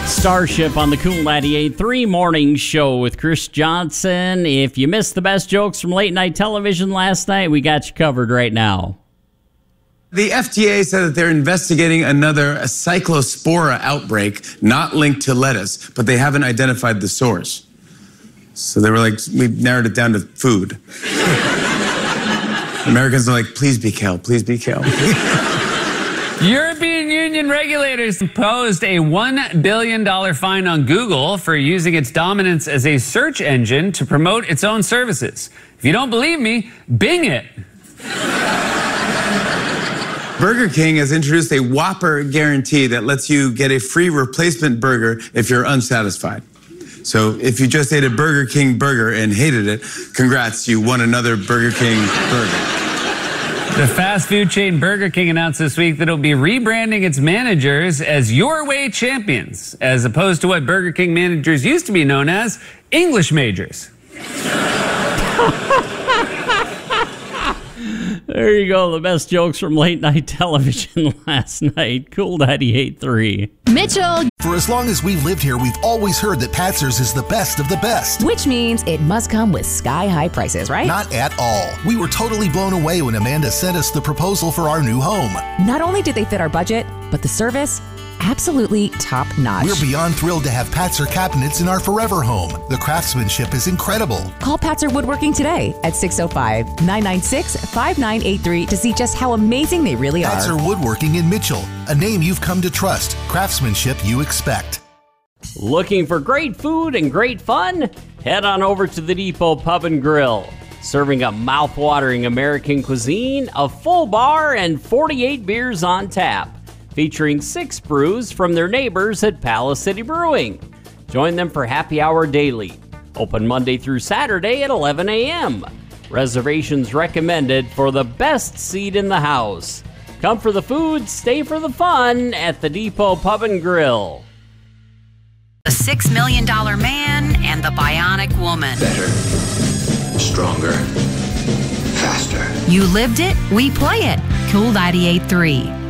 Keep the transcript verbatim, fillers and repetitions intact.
Starship on the Cool ninety-eight point three morning show with Chris Johnson. If you missed the best jokes from late night television last night, we got you covered right now. The F D A said that they're investigating another cyclospora outbreak not linked to lettuce, but they haven't identified the source. So they were like, we narrowed it down to food. Americans are like, please be kale, please be kale. European Union regulators imposed a one billion dollars fine on Google for using its dominance as a search engine to promote its own services. If you don't believe me, Bing it. Burger King has introduced a Whopper guarantee that lets you get a free replacement burger if you're unsatisfied. So if you just ate a Burger King burger and hated it, congrats, you won another Burger King burger. The fast food chain Burger King announced this week that it'll be rebranding its managers as Your Way Champions, as opposed to what Burger King managers used to be known as, English majors. There you go, the best jokes from late night television last night. Cool ninety-eight point three. Mitchell. For as long as we've lived here, we've always heard that Patzer's is the best of the best. Which means it must come with sky-high prices, right? Not at all. We were totally blown away when Amanda sent us the proposal for our new home. Not only did they fit our budget, but the service, absolutely top-notch. We're beyond thrilled to have Patzer cabinets in our forever home. The craftsmanship is incredible. Call Patzer Woodworking today at six oh five, nine nine six, five nine eight three to see just how amazing they really are. Patzer Woodworking in Mitchell, a name you've come to trust. Craftsmanship you expect. Looking for great food and great fun? Head on over to the Depot Pub and Grill. Serving a mouth-watering American cuisine, a full bar, and forty-eight beers on tap. Featuring six brews from their neighbors at Palace City Brewing. Join them for happy hour daily. Open Monday through Saturday at eleven a.m. Reservations recommended for the best seat in the house. Come for the food, stay for the fun at the Depot Pub and Grill. The Six Million Dollar Man and the Bionic Woman. Better, stronger, faster. You lived it, we play it. Cool ninety-eight point three.